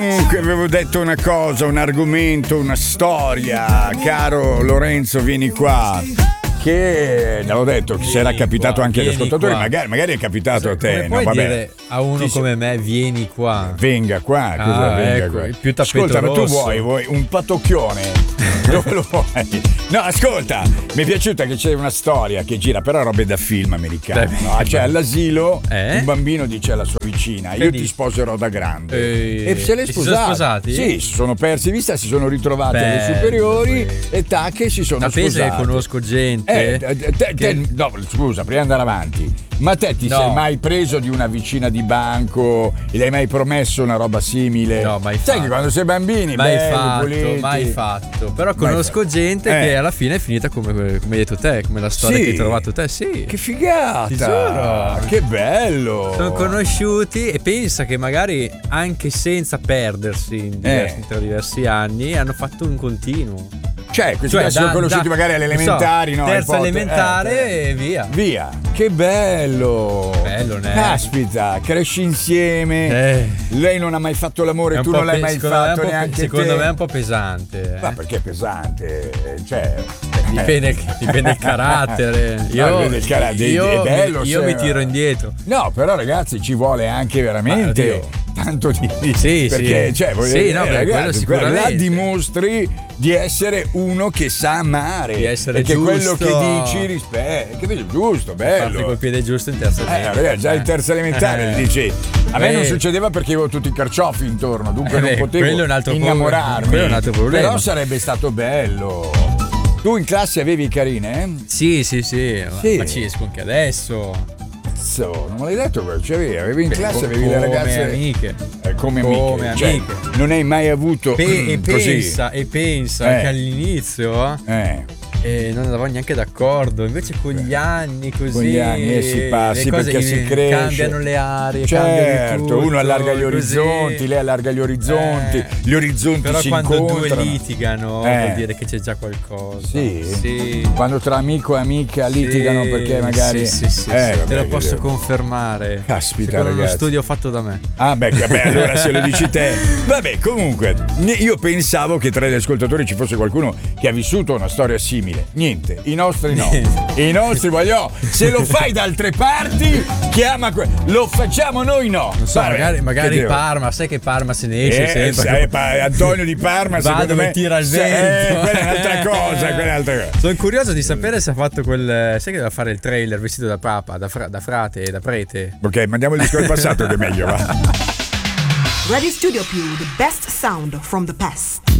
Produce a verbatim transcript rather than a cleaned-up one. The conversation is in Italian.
Comunque avevo detto una cosa, un argomento, una storia. Caro Lorenzo, vieni qua. Che l'avevo detto che se era capitato qua, anche agli ascoltatori, qua. magari, magari è capitato a te. Come puoi no, vabbè. dire a uno Ti come so- me, vieni qua? Venga qua, Ah, cosa venga ecco, qua? il più tappeto Ascolta, ma tu rosso. vuoi, vuoi un patocchione? Dove lo vuoi? No, ascolta, mi è piaciuta che c'è una storia che gira, però robe da film americano. Beh, No? Cioè, all'asilo Eh? un bambino dice alla sua vicina: io ti dici? sposerò da grande. Ehi, e se l'è e si sono sposati. sposati? Sì, si sono persi vista, si sono ritrovati alle Bello, superiori bello. e tac, e si sono Da pensa sposati. che conosco gente. Eh, te- te- te- no, scusa, prima di andare avanti. Ma te ti No. sei mai preso di una vicina di banco e gli hai mai promesso una roba simile? No, mai Sai fatto. che quando sei bambini, Mai belli, fatto, puliti. mai fatto. Però Mai conosco fatto. gente Eh. che alla fine è finita come, come hai detto te, come la storia Sì. che hai trovato te. Sì. Che figata! Ti giuro. Che bello! Sono conosciuti e pensa che magari anche senza perdersi in diversi, Eh. tra diversi anni hanno fatto un continuo. Cioè, questi Cioè, qua si sono da- conosciuti da- magari alle non so, elementari, no? terza ai pot- elementare eh, e via. Via, che bello! Bello, ne? Caspita, cresci insieme. Eh. Lei non ha mai fatto l'amore, È un tu po' non l'hai pe- mai secondo me è un fatto po' pe- neanche Secondo te. me è un po' pesante. Ma Eh. perché è pesante? Cioè, Dipende, dipende dal carattere. Io, No, dipende dal carattere, io, è bello mi, io se- mi tiro indietro. No, però ragazzi ci vuole anche veramente Ma, oddio. tanto di di- Sì, perché sì. cioè voglio Sì, dire, no, beh, ragazzi, quello là sicuramente. dimostri di essere uno che sa amare, Di essere perché quello giusto. che dici rispetto, che vedi, giusto, Farti bello. col piede giusto in terza Eh, elementare. ragazzi, già in terza elementare Eh. dici. A me non Eh. succedeva perché avevo tutti i carciofi intorno, dunque Eh, non beh, potevo quello è un altro problema. innamorarmi. Quello è un altro problema. Però sarebbe stato bello. Tu in classe avevi carine? Sì, sì, sì, ma- Sì. ma ci esco anche adesso. Cazzo, non me l'hai detto quello, c'avevi, avevi in Beh, classe, co- avevi le come ragazze amiche. eh, come, Come amiche, Cioè, amiche. non hai mai avuto Pe- e così. pensa, e pensa Eh. che all'inizio Eh, eh, non andavo neanche d'accordo. Invece con gli anni così Con gli anni, eh, si passa, le cose perché si cresce. cambiano le aree, cambia di certo, tutto, uno allarga gli così. orizzonti, lei allarga gli orizzonti, Eh. gli orizzonti Però si quando incontrano. due litigano Eh. vuol dire che c'è già qualcosa. Sì? Sì. Quando tra amico e amica litigano Sì, perché magari sì, sì, sì, eh, sì, vabbè, te lo che posso devo- confermare. Caspita, Secondo uno ragazzi. studio fatto da me. Ah beh, vabbè, allora se lo dici te. Vabbè, comunque, io pensavo che tra gli ascoltatori ci fosse qualcuno che ha vissuto una storia simile. Niente, i nostri no. I nostri voglio. Se lo fai da altre parti, chiama que- lo facciamo noi no. Non so, Vabbè, magari, che magari devo- Parma, sai che Parma se ne esce Eh, sempre. sai, pa- Antonio di Parma Va secondo dove me tira il se- vento. eh, quella è un'altra cosa, quella è un'altra cosa. Sono curioso di sapere se ha fatto quel. Sai che doveva fare il trailer vestito da papa, da, fra- da frate e da prete. Ok, mandiamo il disco del passato che è meglio, va. Radio Studio Più, the best sound from the past.